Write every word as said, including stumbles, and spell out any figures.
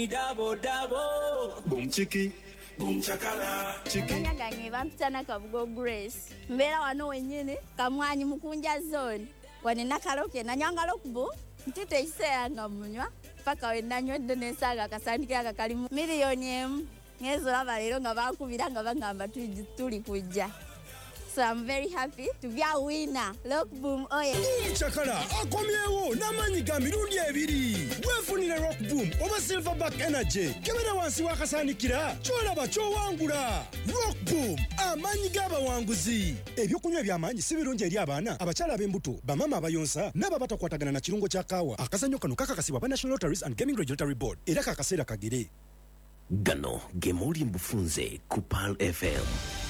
Dabo dabo boom chiki boom chakala chiki Nyangange bampitana Kabugo Grace mbera wano wenyine kamwanyi mukunja zone wane nakaloke na nyangalo kubu ntite iseyanga munywa paka wenanywe dene saga kasandika kakalimu milioni em ngezo labalero nga bakubira nga bangamba tuli kujja. So I'm very happy to be a winner. Look boom oye. Boom chakala akomyewo namanyi ga mirundi ebiri. Wefunire rock boom oba silverback energy. Kebera wansi wakasanikira. Chola bacho wangula. Rock boom amanyi gaba wanguzi. Ebyokunywa ebyamanyi si birungi eri abaana abachala b'embuto bamama abayonsa naba batakwatagana na kirungo kya kawa. Akazanyo kano kakakasibwa ba National Lotteries and Gaming Regulatory Board. Era kakasera kagere. Gano gemoli mbufunze ku Pearl F M.